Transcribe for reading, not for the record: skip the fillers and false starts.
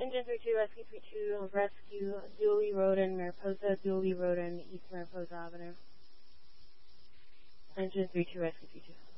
Engine 32, Rescue 32, Rescue Dooley Road in Mariposa, Dooley Road in East Mariposa Avenue. Engine 32, Rescue 32.